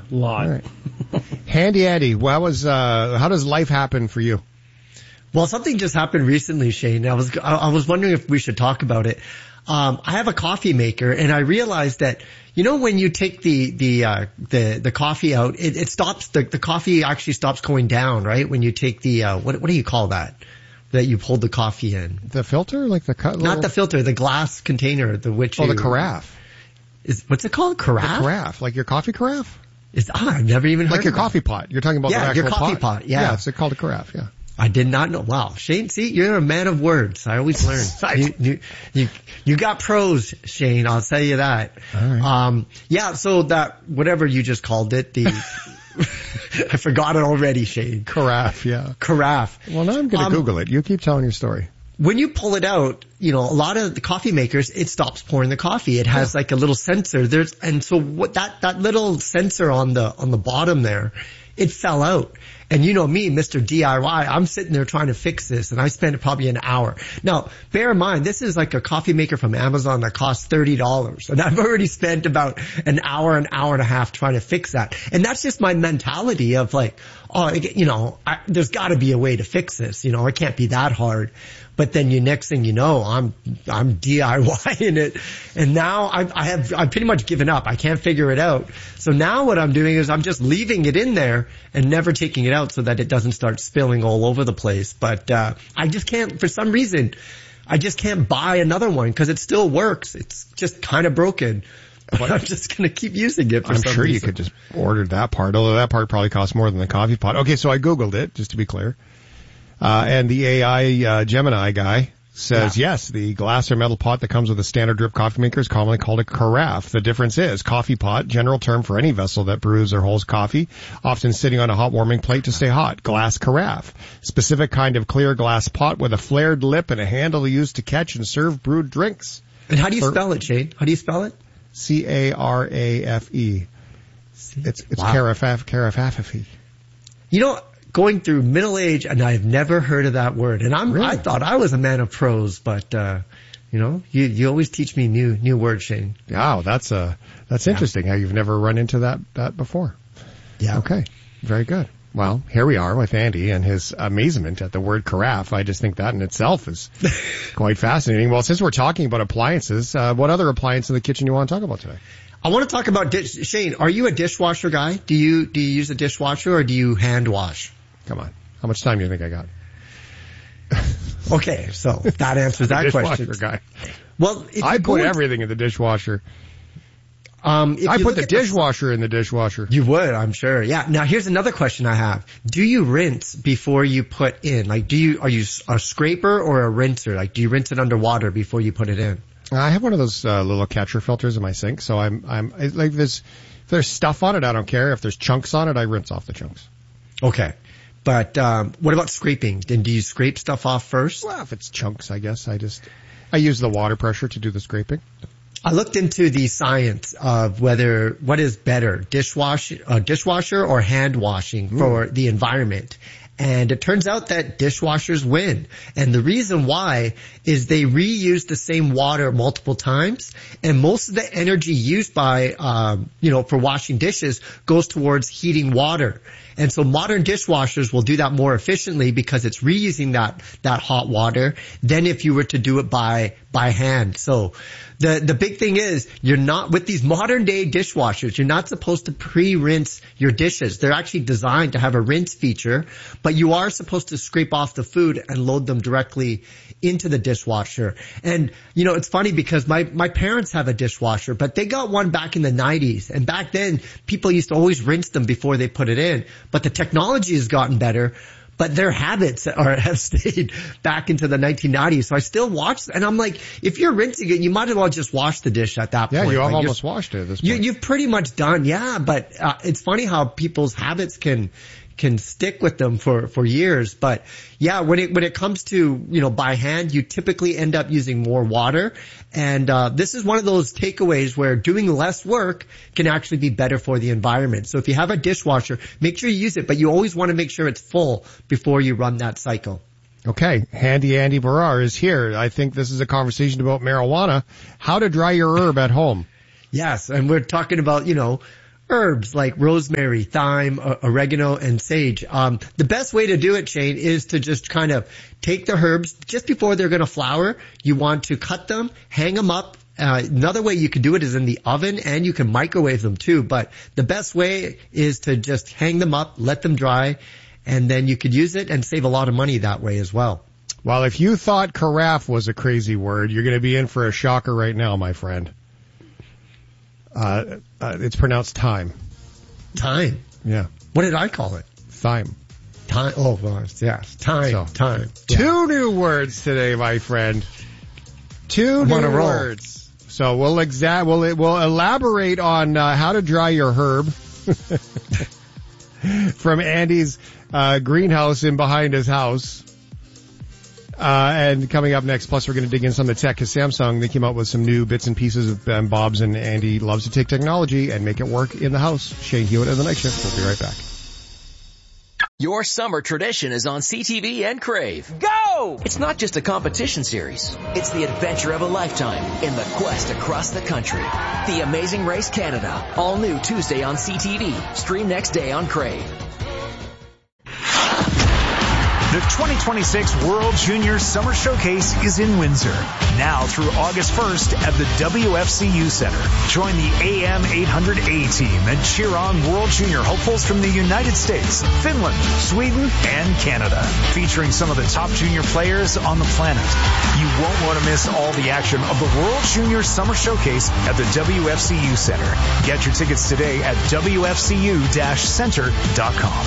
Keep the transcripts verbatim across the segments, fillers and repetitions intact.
lot. All right. Handy Andy, what was, uh, how does life happen for you? Well, something just happened recently, Shane. I was, I was wondering if we should talk about it. Um, I have a coffee maker and I realized that, you know, when you take the, the, uh, the, the coffee out, it, it stops, the, the coffee actually stops going down, right? When you take the, uh, what, what do you call that? That you hold the coffee in. The filter? Like the cut? Little... Not the filter, the glass container, the which Oh, you, the carafe. Is, what's it called? Carafe? The carafe. Like your coffee carafe? Is, ah, I've never even heard Like your of that. coffee pot. You're talking about Yeah, the actual your coffee pot. pot, yeah. Yeah, it's called a carafe, yeah. I did not know. Wow. Shane, see, you're a man of words. I always learn. you, you, you, you got pros, Shane. I'll tell you that. All right. Um, yeah, so that, whatever you just called it, the, I forgot it already, Shane. Carafe, yeah. Carafe. Well, now I'm going to Um, Google it. You keep telling your story. When you pull it out, you know, a lot of the coffee makers, it stops pouring the coffee. It has like a little sensor. There's, and so what that, that little sensor on the, on the bottom there, it fell out. And you know me, Mister D I Y, I'm sitting there trying to fix this and I spent probably an hour. Now, bear in mind, this is like a coffee maker from Amazon that costs thirty dollars. And I've already spent about an hour, an hour and a half trying to fix that. And that's just my mentality of like, oh, you know, I, there's gotta be a way to fix this. You know, it can't be that hard. But then you next thing you know, I'm, I'm DIYing it. And now I, I have, I've pretty much given up. I can't figure it out. So now what I'm doing is I'm just leaving it in there and never taking it out so that it doesn't start spilling all over the place. But, uh, I just can't, for some reason, I just can't buy another one because it still works. It's just kind of broken. But I'm just going to keep using it for I'm some sure reason. you could just order that part, although that part probably costs more than the coffee pot. Okay, so I Googled it, just to be clear. Uh, and the A I, uh, Gemini guy says, yeah. yes, the glass or metal pot that comes with a standard drip coffee maker is commonly called a carafe. The difference is coffee pot, general term for any vessel that brews or holds coffee, often sitting on a hot warming plate to stay hot. Glass carafe, specific kind of clear glass pot with a flared lip and a handle used to catch and serve brewed drinks. And how do you Or, spell it, Shane? How do you spell it? C A R A F E. It's, it's Wow. carafe, carafe. You know, going through middle age and I've never heard of that word. And I'm, Really? I thought I was a man of prose, but, uh, you know, you, you always teach me new, new words, Shane. Wow, that's, uh, that's Yeah. interesting how you've never run into that, that before. Yeah. Okay. Very good. Well, here we are with Andy and his amazement at the word carafe. I just think that in itself is quite fascinating. Well, since we're talking about appliances, uh, what other appliance in the kitchen you want to talk about today? I want to talk about dish, Shane, are you a dishwasher guy? Do you, do you use a dishwasher or do you hand wash? Come on. How much time do you think I got? Okay. So that answers that Dishwasher question. guy. Well, if I you put go- everything in the dishwasher. Um, if I you put look the at dishwasher in the dishwasher. You would, I'm sure. Yeah. Now here's another question I have. Do you rinse before you put in? Like, do you, are you a scraper or a rinser? Like, do you rinse it under water before you put it in? I have one of those uh, little catcher filters in my sink, so I'm, I'm, I, like there's, if there's stuff on it, I don't care. If there's chunks on it, I rinse off the chunks. Okay. But, um, what about scraping? Then do you scrape stuff off first? Well, if it's chunks, I guess I just, I use the water pressure to do the scraping. I looked into the science of whether, what is better, dishwash, uh, dishwasher or hand washing for Ooh. the environment. And it turns out that dishwashers win. And the reason why is they reuse the same water multiple times. And most of the energy used by, um, you know, for washing dishes goes towards heating water. And so modern dishwashers will do that more efficiently because it's reusing that, that hot water than if you were to do it by, by hand. So the, the big thing is you're not, with these modern day dishwashers, you're not supposed to pre-rinse your dishes. They're actually designed to have a rinse feature, but you are supposed to scrape off the food and load them directly into the dishwasher. And, you know, it's funny because my, my parents have a dishwasher, but they got one back in the nineties. And back then, people used to always rinse them before they put it in. But the technology has gotten better, but their habits are, have stayed back into the nineteen nineties. So I still watch, and I'm like, if you're rinsing it, you might as well just wash the dish at that Yeah, point. you Like, almost washed it at this you, point. you've pretty much done, yeah, but uh, it's funny how people's habits can can stick with them for for years. But yeah, when it when it comes to, you know, by hand, you typically end up using more water. And uh this is one of those takeaways where doing less work can actually be better for the environment. So if you have a dishwasher, make sure you use it, but you always want to make sure it's full before you run that cycle. Okay, Handy Andy Barrar is here. I think this is a conversation about marijuana. How to dry your herb at home. Yes, and we're talking about, you know, herbs like rosemary, thyme, uh, oregano, and sage. Um, the best way to do it, Shane, is to just kind of take the herbs just before they're going to flower. You want to cut them, hang them up. Uh, another way you can do it is in the oven, and you can microwave them too. But the best way is to just hang them up, let them dry, and then you could use it and save a lot of money that way as well. Well, if you thought carafe was a crazy word, you're going to be in for a shocker right now, my friend. Uh, uh, it's pronounced thyme. Thyme? Yeah. What did I call it? Thyme. Thyme. Oh, well, yeah. Thyme. So, thyme. Yeah. Two new words today, my friend. Two I'm new on a roll. words. So we'll exa- we'll, we'll elaborate on uh, how to dry your herb from Andy's uh, greenhouse in behind his house. Uh, and coming up next, plus we're going to dig in some of the tech, because Samsung, they came out with some new bits and pieces of um, bobs, and Andy loves to take technology and make it work in the house. Shane Hewitt of The Night Shift. We'll be right back. Your summer tradition is on C T V and Crave. Go! It's not just a competition series. It's the adventure of a lifetime in the quest across the country. The Amazing Race Canada. All new Tuesday on C T V. Stream next day on Crave. The twenty twenty-six World Junior Summer Showcase is in Windsor, now through August first at the W F C U Center. Join the A M eight hundred A team and cheer on World Junior hopefuls from the United States, Finland, Sweden, and Canada, featuring some of the top junior players on the planet. You won't want to miss all the action of the World Junior Summer Showcase at the W F C U Center. Get your tickets today at W F C U center dot com.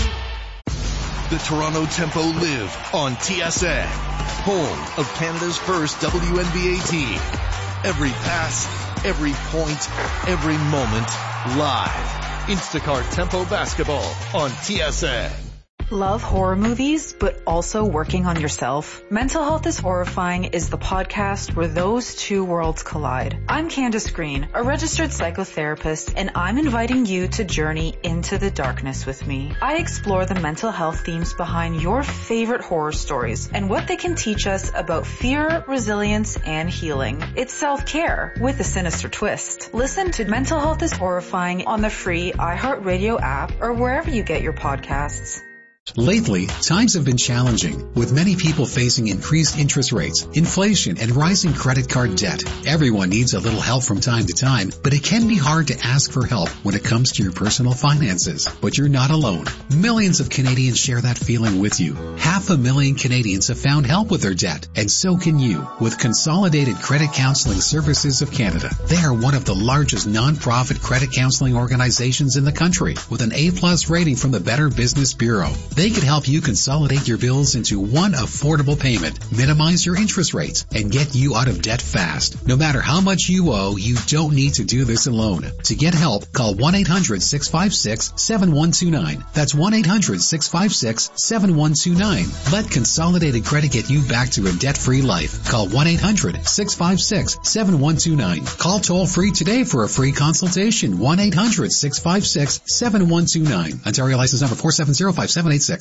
The Toronto Tempo live on T S N, home of Canada's first W N B A team. Every pass, every point, every moment, live. Instacart Tempo Basketball on T S N. Love horror movies, but also working on yourself? Mental Health is Horrifying is the podcast where those two worlds collide. I'm Candace Green, a registered psychotherapist, and I'm inviting you to journey into the darkness with me. I explore the mental health themes behind your favorite horror stories and what they can teach us about fear, resilience, and healing. It's self-care with a sinister twist. Listen to Mental Health is Horrifying on the free iHeartRadio app or wherever you get your podcasts. Lately, times have been challenging, with many people facing increased interest rates, inflation, and rising credit card debt. Everyone needs a little help from time to time, but it can be hard to ask for help when it comes to your personal finances. But you're not alone. Millions of Canadians share that feeling with you. Half a million Canadians have found help with their debt, and so can you, with Consolidated Credit Counseling Services of Canada. They are one of the largest non-profit credit counseling organizations in the country, with an A-plus rating from the Better Business Bureau. They can help you consolidate your bills into one affordable payment, minimize your interest rates, and get you out of debt fast. No matter how much you owe, you don't need to do this alone. To get help, call one eight hundred six five six seven one two nine. That's one eight hundred six five six seven one two nine. Let Consolidated Credit get you back to a debt-free life. Call one eight hundred six five six seven one two nine. Call toll-free today for a free consultation. one eight hundred six five six seven one two nine. Ontario license number four seven zero five seven eight six.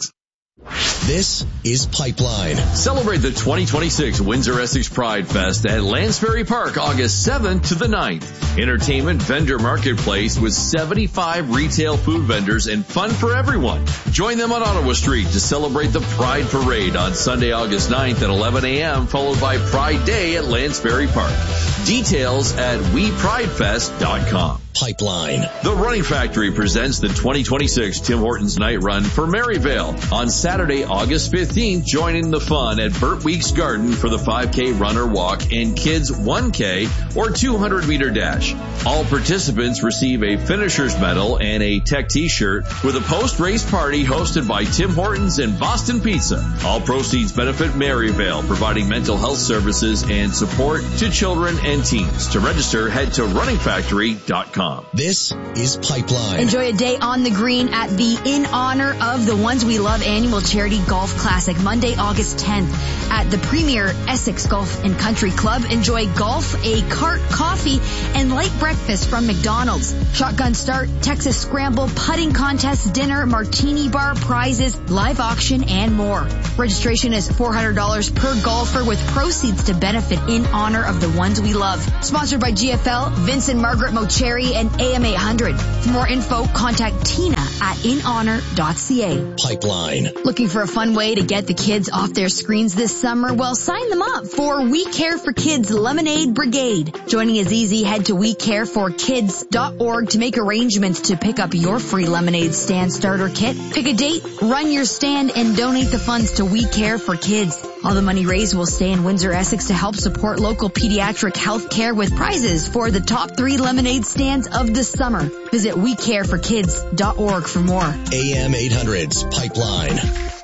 This is Pipeline. Celebrate the twenty twenty-six Windsor Essex Pride Fest at Lansbury Park August seventh to the ninth. Entertainment vendor marketplace with seventy-five retail food vendors and fun for everyone. Join them on Ottawa Street to celebrate the Pride Parade on Sunday, August ninth at eleven a.m. followed by Pride Day at Lansbury Park. Details at we pride fest dot com. Pipeline. The Running Factory presents the twenty twenty-six Tim Hortons Night Run for Maryvale. On Saturday, August fifteenth, join in the fun at Burt Weeks Garden for the five K run or walk and kids one K or two hundred meter dash. All participants receive a finisher's medal and a tech t-shirt with a post-race party hosted by Tim Hortons and Boston Pizza. All proceeds benefit Maryvale, providing mental health services and support to children and teens. To register, head to running factory dot com. This is Pipeline. Enjoy a day on the green at the In Honor of the Ones We Love annual charity golf classic Monday, August tenth at the premier Essex Golf and Country Club. Enjoy golf, a cart, coffee, and light breakfast from McDonald's. Shotgun start, Texas scramble, putting contest, dinner, martini bar, prizes, live auction, and more. Registration is four hundred dollars per golfer with proceeds to benefit In Honor of the Ones We Love. Sponsored by G F L, Vincent Margaret Mocheri, and A M eight hundred. For more info, contact Tina at in honor dot c a. Pipeline. Looking for a fun way to get the kids off their screens this summer? Well, sign them up for We Care for Kids Lemonade Brigade. Joining is easy. Head to we care for kids dot org to make arrangements to pick up your free lemonade stand starter kit. Pick a date, run your stand, and donate the funds to We Care for Kids. All the money raised will stay in Windsor, Essex to help support local pediatric health care with prizes for the top three lemonade stands of the summer. Visit we care for kids dot org for more. A M eight hundred's Pipeline.